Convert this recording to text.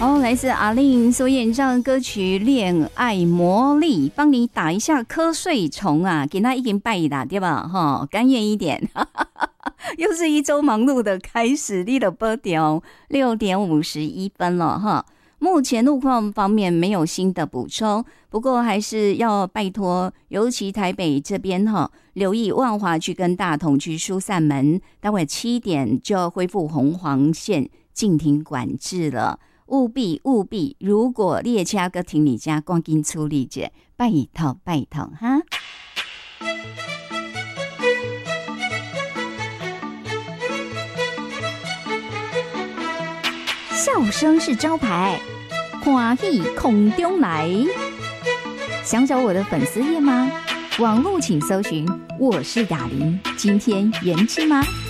好，来自阿令所演唱歌曲《恋爱魔力》，帮你打一下瞌睡虫啊，给他一点拜打，对吧？哈，甘愿一点。又是一周忙碌的开始，你的波调6:51了哈。目前路况方面没有新的补充，不过还是要拜托，尤其台北这边哈，留意万华区跟大同区疏散门，待会7点就要恢复红黄线禁停管制了。务必，如果列车搁停你家，赶紧处理者，拜托哈。 笑声是招牌，欢喜空中来。想找我的粉丝页吗？网路请搜寻我是雅玲，今天元气吗？